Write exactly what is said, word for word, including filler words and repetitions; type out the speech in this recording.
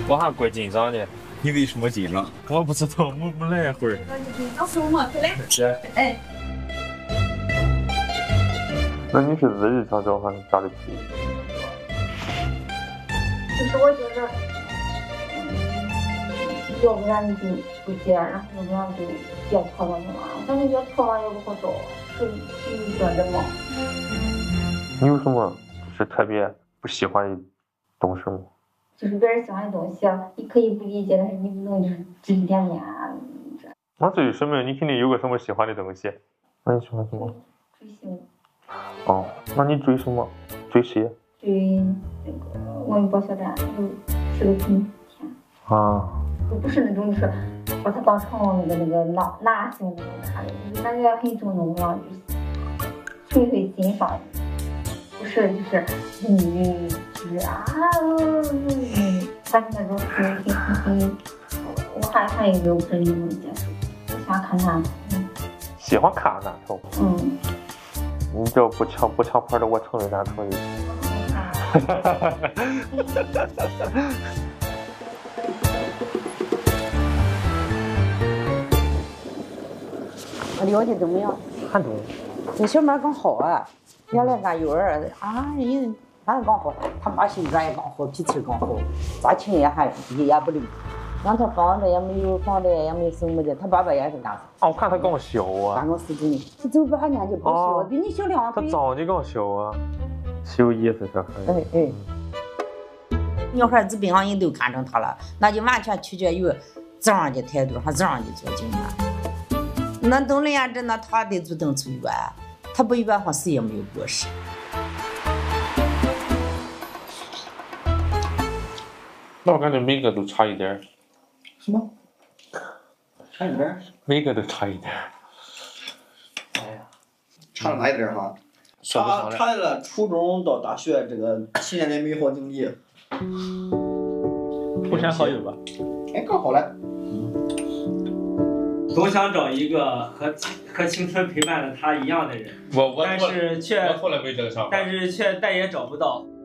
我还怪紧张的。 你为什么紧张？ 我不知道，没没来一会儿。 告诉我嘛，快来。 是。 哎。 那你是日日常交还是咋的？ 就是我觉着，要不然你就不接，然后要不然就别拖了嘛。感觉越拖完越不好找，是你觉着吗？ 你有什么就是特别不喜欢的东西吗？ 就是别人喜欢的东西，你可以不理解，但是你不能就是指指点点。 那至于什么，你肯定有个什么喜欢的东西。那你喜欢什么？ 追星。 哦，那你追什么？追谁？ 追那个王一博小站，有十个春天。 啊。 不是那种就是把它当成那个那个男男性那种看的，就是感觉很正能量，就是纯粹欣赏。不是就是女就是啊，嗯，但是那种很很很很，我还还有一个不是你能接受，我喜欢看男的。嗯。 喜欢看男头。 嗯。 你这不抢不抢牌的，我成为男头就行。哈哈哈哈哈！ 我了解怎么样？ 很多。 这小妹刚好啊，原来俺幼儿啊，人反正刚好，他妈性格也刚好，脾气刚好，家庭也还也不溜。让他房子也没有，房贷也没什么的，他爸爸也是干啥？ 哦，我看他刚小啊。 办公室经理，他走八年就不小， 哦、 比你小两岁。 他早就刚小啊，是有意思这孩子。 哎哎。女孩子本上人都看中他了，那就完全取决于怎样的态度，还怎样的做经验。那懂了呀，这那他得主动出远，他不远话谁也没有过失。 那我感觉每个都差一点。 什么？差一点？ 每个都差一点。 哎呀，差了哪一点哈？ 差差了初中到大学这个七年的美好经历。 互删好友吧。 哎，刚好了。 总想找一个和和青春陪伴了他一样的人， 我我但是却我后来没这个想法， 但是却再也找不到。